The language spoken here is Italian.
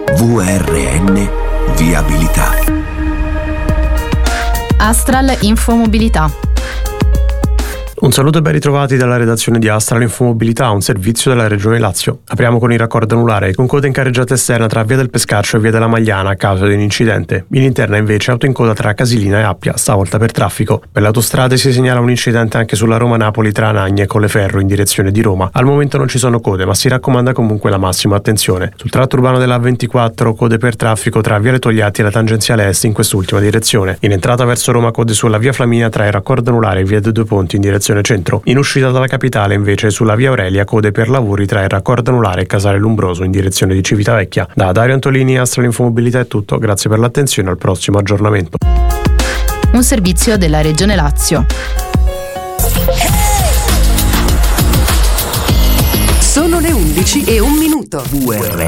VRN Viabilità. Astral Infomobilità. Un saluto e ben ritrovati dalla redazione di Astral Infomobilità, un servizio della Regione Lazio. Apriamo con il raccordo anulare, con coda in carreggiata esterna tra Via del Pescaccio e Via della Magliana a causa di un incidente. In interna invece auto in coda tra Casilina e Appia, stavolta per traffico. Per le autostrade si segnala un incidente anche sulla Roma-Napoli tra Anagni e Colleferro in direzione di Roma. Al momento non ci sono code, ma si raccomanda comunque la massima attenzione. Sul tratto urbano della A24 code per traffico tra Viale Togliatti e la tangenziale est in quest'ultima direzione. In entrata verso Roma code sulla Via Flaminia tra il raccordo anulare e Via dei Due Ponti in direzione centro. In uscita dalla capitale invece sulla Via Aurelia code per lavori tra il raccordo anulare e Casale Lumbroso in direzione di Civitavecchia. Da Dario Antolini, Astral Infomobilità è tutto, grazie per l'attenzione, al prossimo aggiornamento. Un servizio della Regione Lazio. Sono le 11:01. VRN